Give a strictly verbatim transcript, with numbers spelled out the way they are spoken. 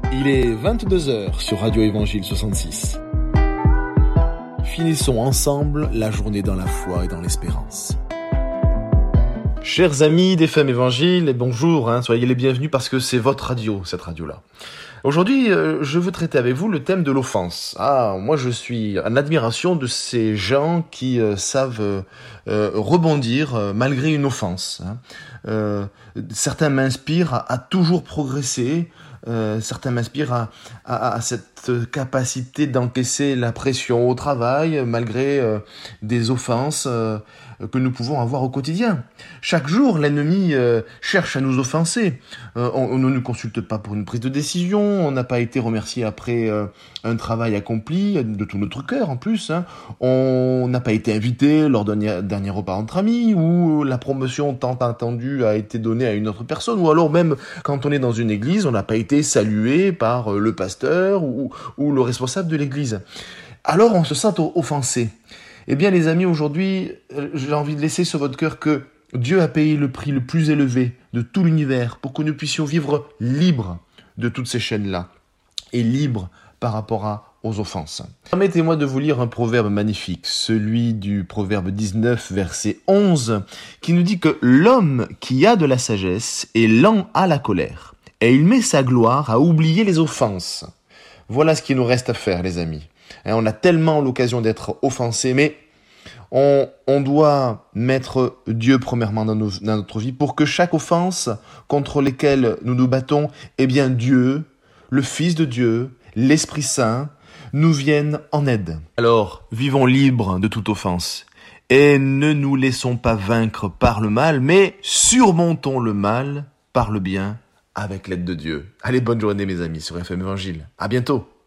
Il est vingt-deux heures sur Radio Évangile soixante-six. Finissons ensemble la journée dans la foi et dans l'espérance. Chers amis des femmes évangiles, bonjour, hein, soyez les bienvenus parce que c'est votre radio, cette radio-là. Aujourd'hui, euh, je veux traiter avec vous le thème de l'offense. Ah, moi je suis en admiration de ces gens qui euh, savent euh, euh, rebondir euh, malgré une offense. Hein. Euh, certains m'inspirent à, à toujours progresser, euh, certains m'inspirent à, à, à cette capacité d'encaisser la pression au travail malgré euh, des offenses euh, que nous pouvons avoir au quotidien. Chaque jour, l'ennemi euh, cherche à nous offenser. Euh, on, on ne nous consulte pas pour une prise de décision, on n'a pas été remercié après euh, un travail accompli, de tout notre cœur en plus. Hein. On n'a pas été invité lors d'un dernier repas entre amis, ou la promotion tant attendue a été donnée à une autre personne, ou alors même quand on est dans une église, on n'a pas été salué par le pasteur ou, ou le responsable de l'église. Alors on se sent offensé. Eh bien les amis, aujourd'hui, j'ai envie de laisser sur votre cœur que Dieu a payé le prix le plus élevé de tout l'univers pour que nous puissions vivre libres de toutes ces chaînes-là et libres par rapport à, aux offenses. Permettez-moi de vous lire un proverbe magnifique, celui du proverbe dix-neuf, verset onze, qui nous dit que l'homme qui a de la sagesse est lent à la colère et il met sa gloire à oublier les offenses. Voilà ce qu'il nous reste à faire, les amis. Et on a tellement l'occasion d'être offensés, mais on, on doit mettre Dieu premièrement dans, nos, dans notre vie pour que chaque offense contre lesquelles nous nous battons, eh bien Dieu, le Fils de Dieu, l'Esprit Saint, nous vienne en aide. Alors, vivons libres de toute offense et ne nous laissons pas vaincre par le mal, mais surmontons le mal par le bien avec l'aide de Dieu. Allez, bonne journée mes amis sur F M Évangile. À bientôt.